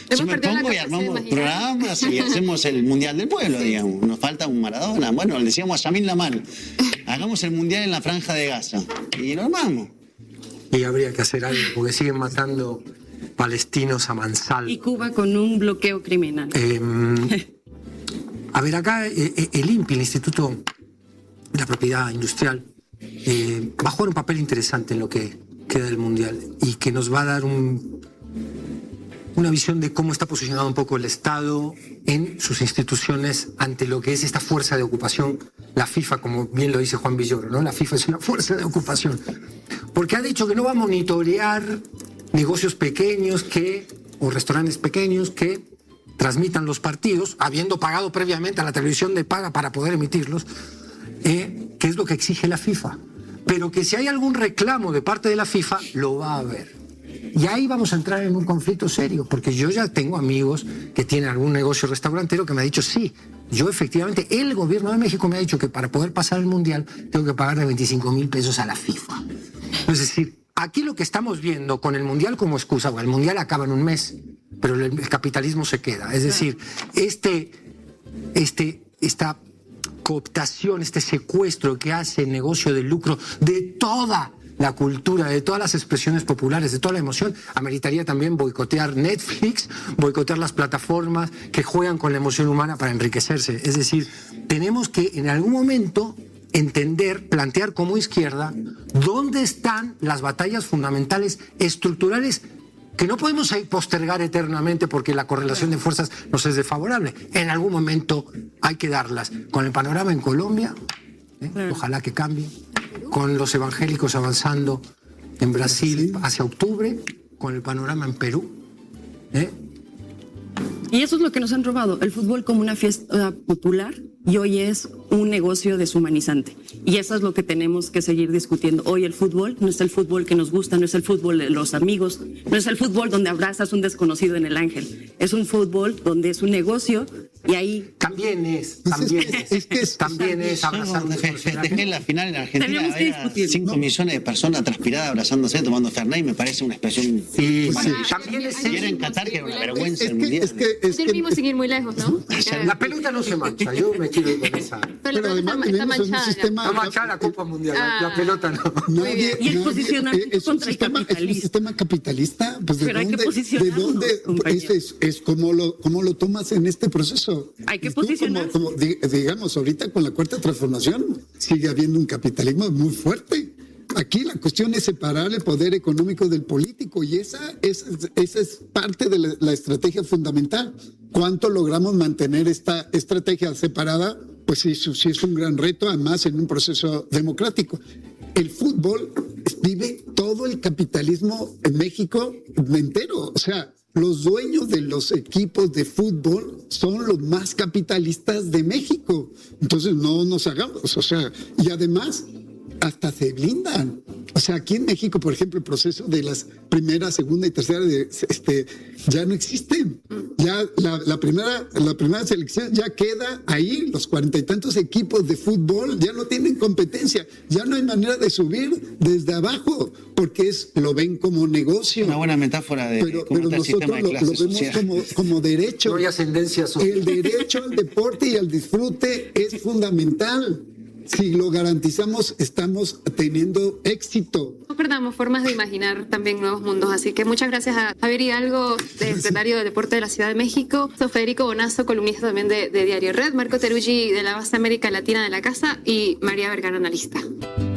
Yo me pongo y armamos programas y hacemos el Mundial del Pueblo, digamos. Nos falta un Maradona. Bueno, le decíamos a Yamin Lamal, hagamos el Mundial en la Franja de Gaza. Y lo armamos. Y habría que hacer algo, porque siguen matando palestinos a mansalva. Y Cuba con un bloqueo criminal. A ver, acá el INPI, el Instituto de la Propiedad Industrial, va a jugar un papel interesante en lo que queda del Mundial y que nos va a dar una visión de cómo está posicionado un poco el Estado en sus instituciones ante lo que es esta fuerza de ocupación, la FIFA, como bien lo dice Juan Villoro, ¿no? La FIFA es una fuerza de ocupación. Porque ha dicho que no va a monitorear negocios pequeños o restaurantes pequeños que transmitan los partidos, habiendo pagado previamente a la televisión de paga para poder emitirlos, que es lo que exige la FIFA. Pero que si hay algún reclamo de parte de la FIFA, lo va a haber. Y ahí vamos a entrar en un conflicto serio, porque yo ya tengo amigos que tienen algún negocio restaurantero que me ha dicho, sí, yo efectivamente, el gobierno de México me ha dicho que para poder pasar el Mundial tengo que pagarle 25,000 pesos a la FIFA. Es decir, aquí lo que estamos viendo con el Mundial como excusa, bueno, el Mundial acaba en un mes, pero el capitalismo se queda. Es decir, esta cooptación, este secuestro que hace el negocio del lucro de toda la cultura, de todas las expresiones populares, de toda la emoción, ameritaría también boicotear Netflix, boicotear las plataformas que juegan con la emoción humana para enriquecerse. Es decir, tenemos que en algún momento entender, plantear como izquierda dónde están las batallas fundamentales estructurales que no podemos postergar eternamente porque la correlación de fuerzas nos es desfavorable. En algún momento hay que darlas. Con el panorama en Colombia, ojalá que cambie, con los evangélicos avanzando en Brasil hacia octubre, con el panorama en Perú. Y eso es lo que nos han robado, el fútbol como una fiesta popular, y hoy es un negocio deshumanizante. Y eso es lo que tenemos que seguir discutiendo. Hoy el fútbol no es el fútbol que nos gusta, no es el fútbol de los amigos, no es el fútbol donde abrazas a un desconocido en el Ángel. Es un fútbol donde es un negocio y ahí... También es abrazar a un desconocido. Dejé la final en Argentina, había 5 millones de personas transpiradas abrazándose, tomando Fernet, y me parece una expresión... Sí. También es... Quiero en Qatar, que era una vergüenza el Mundial. Debimos seguir muy lejos, ¿no? La pelota no se mancha, yo me quiero ir con esa. Pero además está manchada. No manchada la Copa Mundial, la pelota no. Y el posicionamiento contra el capitalismo. Es un sistema capitalista, pues Pero hay que posicionarnos, es como lo tomas en este proceso. Hay que posicionarnos. Digamos, ahorita con la cuarta transformación sigue habiendo un capitalismo muy fuerte. Aquí la cuestión es separar el poder económico del político y esa es parte de la estrategia fundamental. ¿Cuánto logramos mantener esta estrategia separada? Pues sí es un gran reto, además en un proceso democrático. El fútbol vive todo el capitalismo en México entero. O sea, los dueños de los equipos de fútbol son los más capitalistas de México. Entonces no nos hagamos, o sea, y además hasta se blindan. O sea, aquí en México, por ejemplo, el proceso de las primera, segunda y tercera ya no existen. Ya la primera selección ya queda ahí, los 40 y tantos equipos de fútbol ya no tienen competencia, ya no hay manera de subir desde abajo, porque lo ven como negocio. Una buena metáfora de pero nosotros lo vemos como derecho. No hay ascendencia social. El derecho al deporte y al disfrute es fundamental. Si lo garantizamos, estamos teniendo éxito. No perdamos formas de imaginar también nuevos mundos. Así que muchas gracias a Javier Hidalgo, secretario de Deporte de la Ciudad de México, Federico Bonazo, columnista también de Diario Red, Marco Teruggi de la base América Latina de la Casa y María Vergara, analista.